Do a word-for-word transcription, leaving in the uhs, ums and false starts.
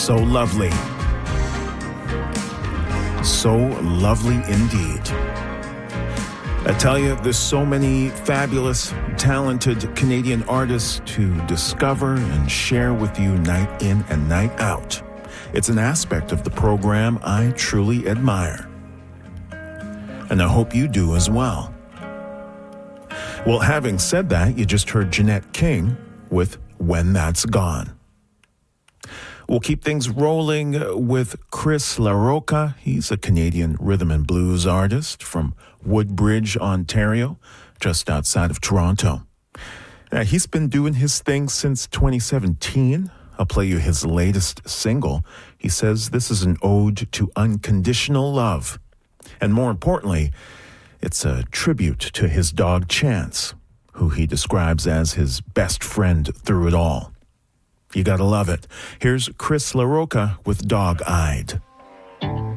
So lovely. So lovely indeed. I tell you, there's so many fabulous, talented Canadian artists to discover and share with you night in and night out. It's an aspect of the program I truly admire. And I hope you do as well. Well, having said that, you just heard Jeanette King with When That's Gone. We'll keep things rolling with Chris LaRocca. He's a Canadian rhythm and blues artist from Woodbridge, Ontario, just outside of Toronto. Now, he's been doing his thing since twenty seventeen. I'll play you his latest single. He says this is an ode to unconditional love. And more importantly, it's a tribute to his dog Chance, who he describes as his best friend through it all. You gotta love it. Here's Chris LaRocca with Dog Eyed.